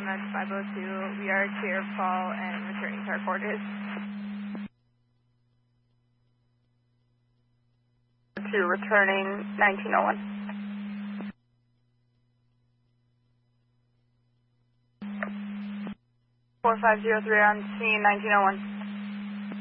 MS 502. We are clear of call and returning to our quarters. To returning 1901. 4503 on scene 1901.